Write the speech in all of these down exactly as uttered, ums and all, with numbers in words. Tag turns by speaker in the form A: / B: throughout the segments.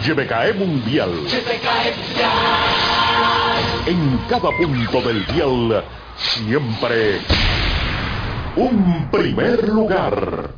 A: Y B K E Mundial.
B: Y B K E Mundial.
A: En cada punto del dial, siempre un primer lugar.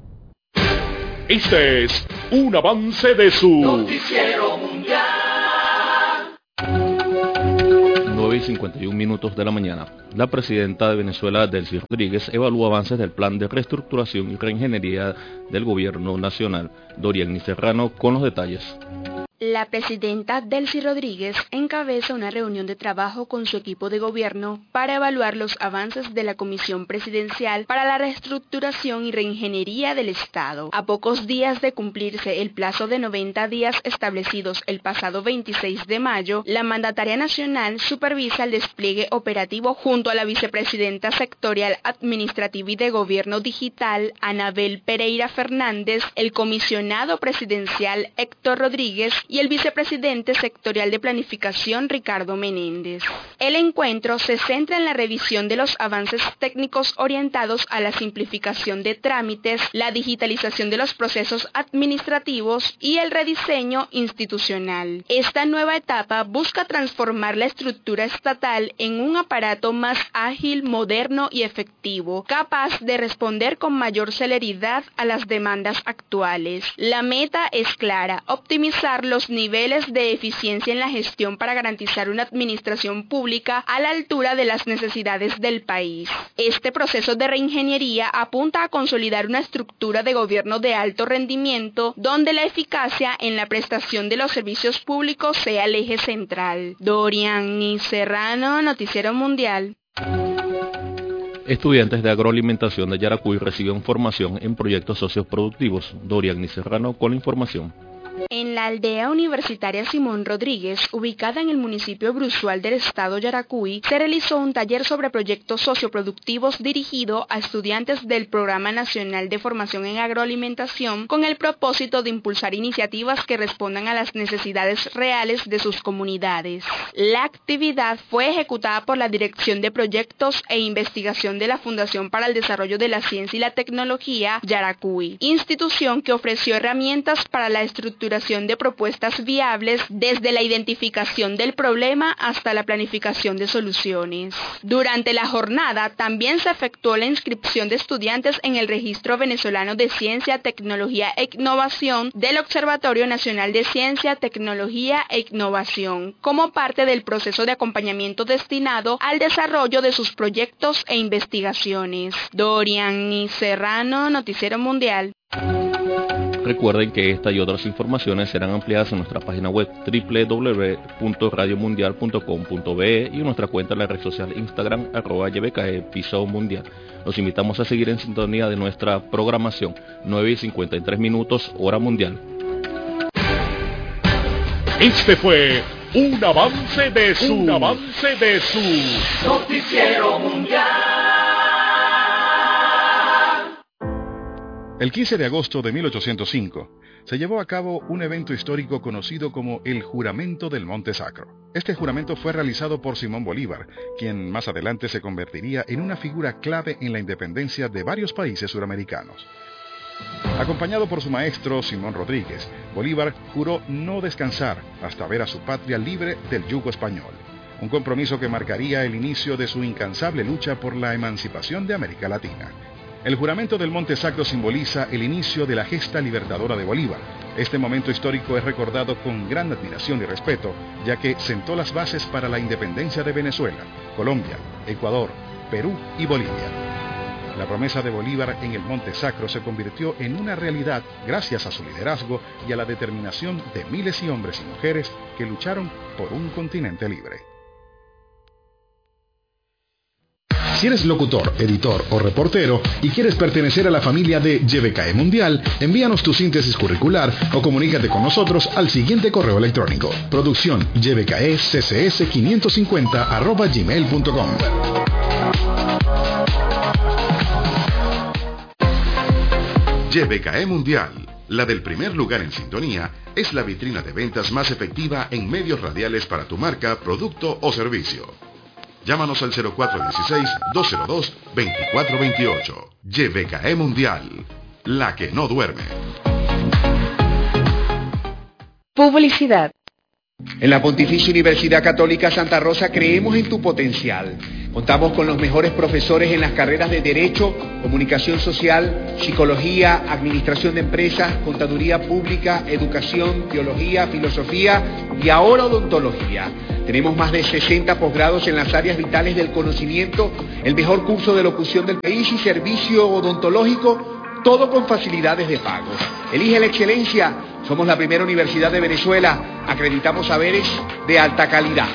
A: Este es un avance de su
B: Noticiero Mundial.
C: nueve y cincuenta y un minutos de la mañana. La presidenta de Venezuela, Delcy Rodríguez, evalúa avances del plan de reestructuración y reingeniería del gobierno nacional. Dorian Serrano con los detalles.
D: La presidenta Delcy Rodríguez encabeza una reunión de trabajo con su equipo de gobierno para evaluar los avances de la Comisión Presidencial para la Reestructuración y Reingeniería del Estado. A pocos días de cumplirse el plazo de noventa días establecidos el pasado veintiséis de mayo, la mandataria nacional supervisa el despliegue operativo junto a la vicepresidenta sectorial administrativa y de Gobierno Digital, Anabel Pereira Fernández, el comisionado presidencial Héctor Rodríguez y el vicepresidente sectorial de planificación Ricardo Menéndez. El encuentro se centra en la revisión de los avances técnicos orientados a la simplificación de trámites, la digitalización de los procesos administrativos y el rediseño institucional. Esta nueva etapa busca transformar la estructura estatal en un aparato más ágil, moderno y efectivo, capaz de responder con mayor celeridad a las demandas actuales. La meta es clara: optimizar los niveles de eficiencia en la gestión para garantizar una administración pública a la altura de las necesidades del país. Este proceso de reingeniería apunta a consolidar una estructura de gobierno de alto rendimiento, donde la eficacia en la prestación de los servicios públicos sea el eje central. Dorian Serrano, Noticiero Mundial.
C: Estudiantes de agroalimentación de Yaracuy reciben formación en proyectos socioproductivos. Dorian Serrano con la información.
D: En la aldea universitaria Simón Rodríguez, ubicada en el municipio Bruzual del estado Yaracuy, se realizó un taller sobre proyectos socioproductivos dirigido a estudiantes del Programa Nacional de Formación en Agroalimentación con el propósito de impulsar iniciativas que respondan a las necesidades reales de sus comunidades. La actividad fue ejecutada por la Dirección de Proyectos e Investigación de la Fundación para el Desarrollo de la Ciencia y la Tecnología Yaracuy, institución que ofreció herramientas para la estructura de propuestas viables desde la identificación del problema hasta la planificación de soluciones. Durante la jornada también se efectuó la inscripción de estudiantes en el Registro Venezolano de Ciencia, Tecnología e Innovación del Observatorio Nacional de Ciencia, Tecnología e Innovación, como parte del proceso de acompañamiento destinado al desarrollo de sus proyectos e investigaciones. Dorian Serrano, Noticiero Mundial.
C: Recuerden que esta y otras informaciones serán ampliadas en nuestra página web doble u doble u doble u punto radio mundial punto com punto be e y en nuestra cuenta en la red social Instagram arroba Y B K E Piso Mundial. Los invitamos a seguir en sintonía de nuestra programación. Nueve y cincuenta y tres minutos, hora mundial.
A: Este fue un avance de su un avance de su
B: Noticiero Mundial.
E: El quince de agosto de mil ochocientos cinco se llevó a cabo un evento histórico conocido como el Juramento del Monte Sacro. Este juramento fue realizado por Simón Bolívar, quien más adelante se convertiría en una figura clave en la independencia de varios países suramericanos. Acompañado por su maestro Simón Rodríguez, Bolívar juró no descansar hasta ver a su patria libre del yugo español, un compromiso que marcaría el inicio de su incansable lucha por la emancipación de América Latina. El juramento del Monte Sacro simboliza el inicio de la gesta libertadora de Bolívar. Este momento histórico es recordado con gran admiración y respeto, ya que sentó las bases para la independencia de Venezuela, Colombia, Ecuador, Perú y Bolivia. La promesa de Bolívar en el Monte Sacro se convirtió en una realidad gracias a su liderazgo y a la determinación de miles de hombres y mujeres que lucharon por un continente libre. Si eres locutor, editor o reportero y quieres pertenecer a la familia de Y B K E Mundial, envíanos tu síntesis curricular o comunícate con nosotros al siguiente correo electrónico: producción y b k e c c s quinientos cincuenta arroba gmail punto com.
F: Y B K E Mundial, la del primer lugar en sintonía, es la vitrina de ventas más efectiva en medios radiales para tu marca, producto o servicio. Llámanos al cero cuatro uno seis, dos cero dos, dos cuatro dos ocho. Y B K E Mundial, la que no duerme.
D: Publicidad.
G: En la Pontificia Universidad Católica Santa Rosa creemos en tu potencial. Contamos con los mejores profesores en las carreras de Derecho, Comunicación Social, Psicología, Administración de Empresas, Contaduría Pública, Educación, Teología, Filosofía y ahora Odontología. Tenemos más de sesenta posgrados en las áreas vitales del conocimiento, el mejor curso de locución del país y servicio odontológico, todo con facilidades de pago. Elige la excelencia. Somos la primera universidad de Venezuela. Acreditamos saberes de alta calidad.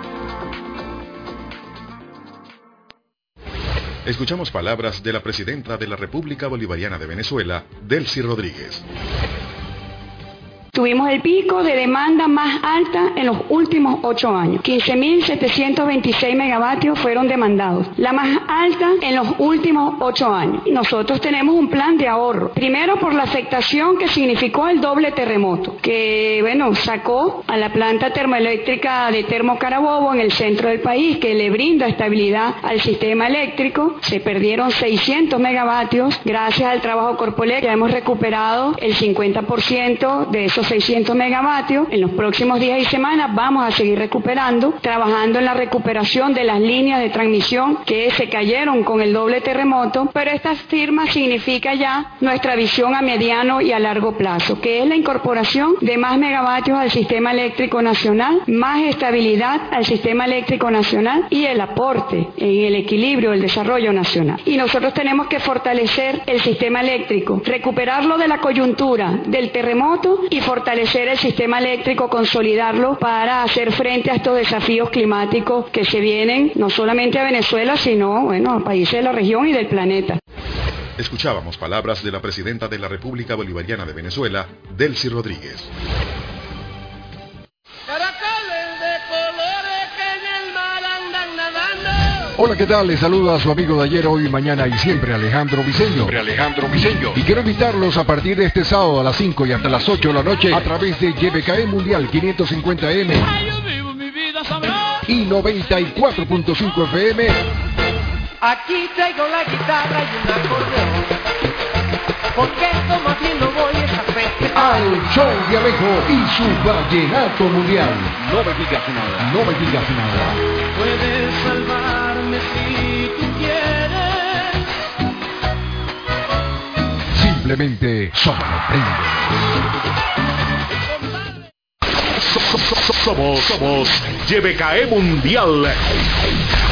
F: Escuchamos palabras de la presidenta de la República Bolivariana de Venezuela, Delcy Rodríguez.
H: Tuvimos el pico de demanda más alta en los últimos ocho años. quince mil setecientos veintiséis megavatios fueron demandados, la más alta en los últimos ocho años. Y nosotros tenemos un plan de ahorro. Primero por la afectación que significó el doble terremoto, que bueno, sacó a la planta termoeléctrica de Termo Carabobo en el centro del país, que le brinda estabilidad al sistema eléctrico. Se perdieron seiscientos megavatios. Gracias al trabajo Corpoelec ya hemos recuperado el cincuenta por ciento de esos seiscientos megavatios. En los próximos días y semanas vamos a seguir recuperando, trabajando en la recuperación de las líneas de transmisión que se cayeron con el doble terremoto, pero esta firma significa ya nuestra visión a mediano y a largo plazo, que es la incorporación de más megavatios al sistema eléctrico nacional, más estabilidad al sistema eléctrico nacional y el aporte en el equilibrio del desarrollo nacional. Y nosotros tenemos que fortalecer el sistema eléctrico, recuperarlo de la coyuntura del terremoto y fortalecer el sistema eléctrico, consolidarlo para hacer frente a estos desafíos climáticos que se vienen no solamente a Venezuela, sino bueno, a países de la región y del planeta.
F: Escuchábamos palabras de la presidenta de la República Bolivariana de Venezuela, Delcy Rodríguez.
I: Hola, ¿qué tal? Les saluda a su amigo de ayer, hoy, mañana y siempre, Alejandro Viceño.
F: Siempre Alejandro Viceño.
I: Y quiero invitarlos a partir de este sábado a las cinco y hasta las ocho de la noche a través de Y B K E Mundial quinientos cincuenta M y noventa y cuatro punto cinco F M.
B: Aquí traigo la guitarra y un acordeón, porque esto más bien no voy a festejar.
I: Al show de Alejo y su vallenato mundial.
C: No me digas nada.
I: No me digas nada.
B: Puedes salvarme si tú quieres.
I: Simplemente sorprende.
A: Somos, somos Y B K E Mundial.